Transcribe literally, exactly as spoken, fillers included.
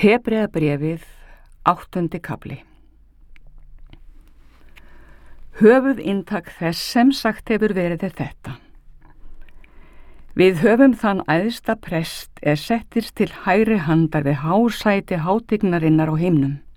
Hebreabréfið, áttundi kafli. Höfuð inntak þess sem sagt hefur verið er þetta. Við höfum þann æðsta prest er settist til hægri handar við hásæti hátignarinnar á himnum,